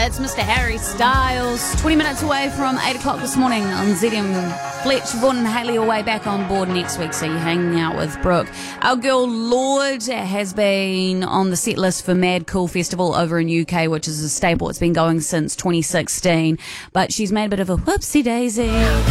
It's Mr. Harry Styles. 20 minutes away from 8 o'clock this morning on ZM. Fletch, Vaughan and Haley are way back on board next week, so you're hanging out with Brooke. Our girl Lorde has been on the set list for Mad Cool Festival over in UK, which is a staple. It's been going since 2016, but she's made a bit of a whoopsie daisy.